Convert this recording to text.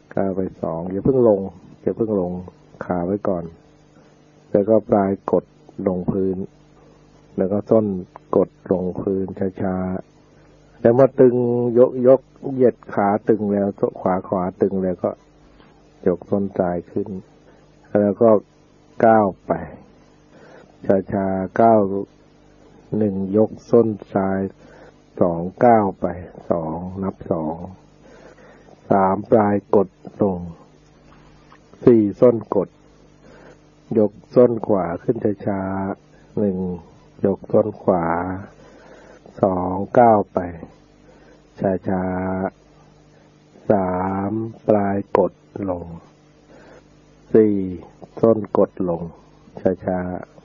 ก้าวไปสองอย่าเพิ่งลงขาไว้ก่อนแล้วก็ปลายกดลงพื้นแล้วก็ส้นกดลงพื้นช้าๆแล้วเมื่อตึงยกเหยียดขาตึงแล้วขวาตึงแล้วก็ยกส้นซ้ายขึ้นแล้วก็ก้าวไปช้าๆก้าวหนึ่งยกส้นซ้ายสองก้าวไปสองนับสองสามปลายกดลงสี่ส้นกดยกส้นขวาขึ้นช้าๆหนึ่งยกส้นขวาสองก้าวไปช้าๆสามปลายกดลงสี่ส้นกดลงช้าๆ